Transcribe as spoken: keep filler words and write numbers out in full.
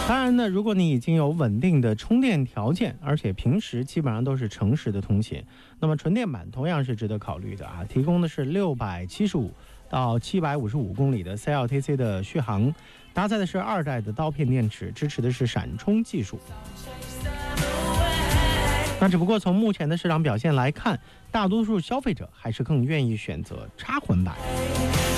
当然呢，如果你已经有稳定的充电条件，而且平时基本上都是诚实的通勤，那么纯电版同样是值得考虑的啊。提供的是六百七十五到七百五十五公里的 C L T C 的续航，搭载的是二代的刀片电池，支持的是闪充技术。那只不过从目前的市场表现来看，大多数消费者还是更愿意选择插混版。